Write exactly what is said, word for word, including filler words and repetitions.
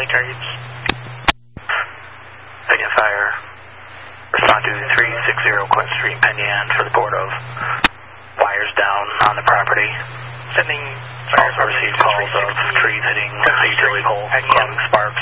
light targets. Vega Fire. Respond to three six zero Quest Street, Penyan for the port of wires down on the property. Sending Also received calls of trees hitting the utility pole, causing sparks.